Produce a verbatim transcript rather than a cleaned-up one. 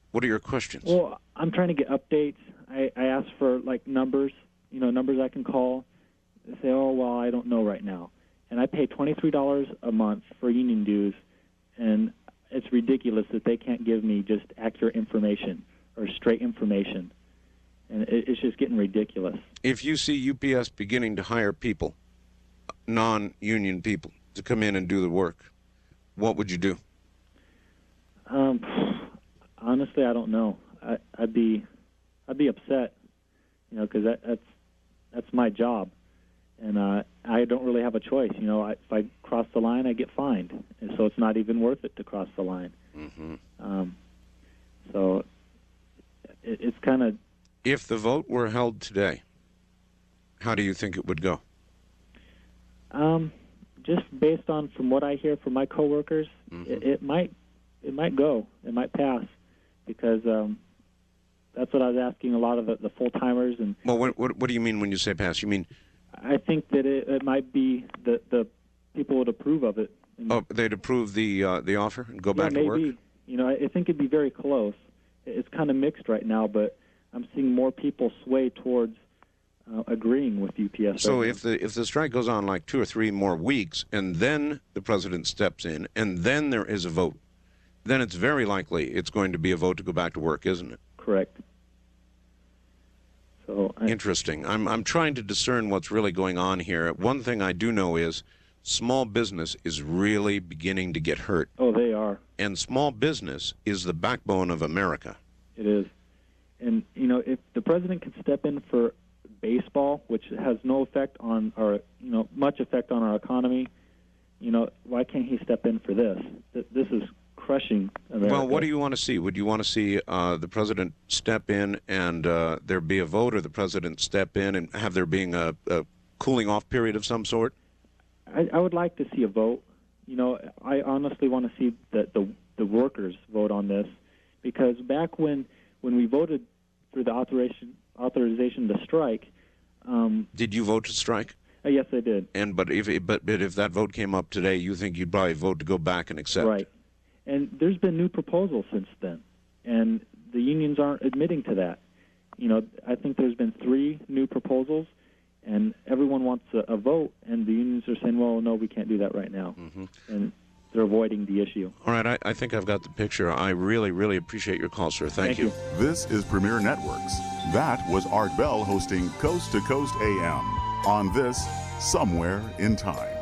What are your questions? Well, I'm trying to get updates. I, I asked for, like, numbers, you know, numbers I can call. They say, oh, well, I don't know right now. And I pay twenty-three dollars a month for union dues, and it's ridiculous that they can't give me just accurate information or straight information. And it, it's just getting ridiculous. If you see U P S beginning to hire people, non-union people, to come in and do the work, what would you do? Um, honestly, I don't know. I, I'd be, I'd be upset, you know, because that, that's that's my job, and uh, I don't really have a choice. You know, I, if I cross the line, I get fined, and so it's not even worth it to cross the line. Mm-hmm. Um, so it, it's kind of. If the vote were held today, how do you think it would go? Um, just based on from what I hear from my coworkers, mm-hmm. it, it might it might go, it might pass, because um, that's what I was asking a lot of the, the full timers. And well, what, what what do you mean when you say pass? You mean? I think that it, it might be the the people would approve of it. And, oh, they'd approve the uh, the offer and go yeah, back maybe. to work. You know, I, I think it'd be very close. It's kind of mixed right now, but I'm seeing more people sway towards uh, agreeing with U P S. So right if the if the strike goes on like two or three more weeks, and then the president steps in, and then there is a vote, then it's very likely it's going to be a vote to go back to work, isn't it? Correct. So I, interesting. I'm I'm trying to discern what's really going on here. One thing I do know is small business is really beginning to get hurt. Oh, they are. And small business is the backbone of America. It is. And, you know, if the president can step in for baseball, which has no effect on our, you know, much effect on our economy, you know, why can't he step in for this? This is crushing America. Well, what do you want to see? Would you want to see uh, the president step in and uh, there be a vote, or the president step in and have there being a, a cooling off period of some sort? I, I would like to see a vote. You know, I honestly want to see the, the, the workers vote on this, because back when when we voted for the authorization authorization to strike. Um, did you vote to strike? Uh, yes, I did. And but if but, but if that vote came up today, you think you'd probably vote to go back and accept? Right. And there's been new proposals since then, and the unions aren't admitting to that. You know, I think there's been three new proposals, and everyone wants a, a vote, and the unions are saying, well, no, we can't do that right now. Mm-hmm. And they're avoiding the issue. All right, I, I think I've got the picture. I really, really appreciate your call, sir. Thank, Thank you. you. This is Premier Networks. That was Art Bell hosting Coast to Coast A M on this Somewhere in Time.